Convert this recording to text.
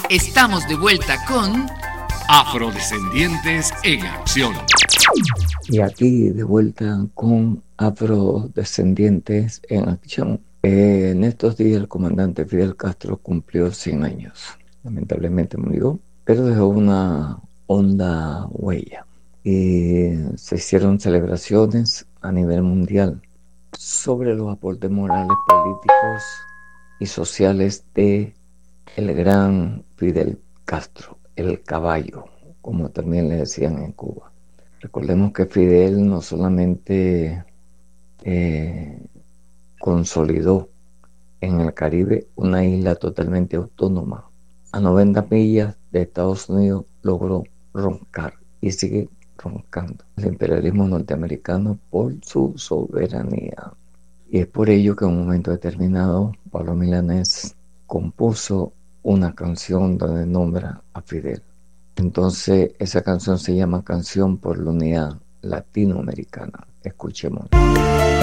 Estamos de vuelta con Afrodescendientes en Acción. Y aquí de vuelta con Afrodescendientes en Acción. En estos días el comandante Fidel Castro cumplió 100 años. Lamentablemente murió, pero dejó una honda huella. Y se hicieron celebraciones a nivel mundial sobre los aportes morales, políticos y sociales de el gran Fidel Castro, el caballo, como también le decían en Cuba. Recordemos que Fidel no solamente consolidó en el Caribe una isla totalmente autónoma. A 90 millas de Estados Unidos logró roncar y sigue roncando el imperialismo norteamericano por su soberanía. Y es por ello que en un momento determinado Pablo Milanés compuso una canción donde nombra a Fidel. Entonces esa canción se llama Canción por la Unidad Latinoamericana. Escuchemos.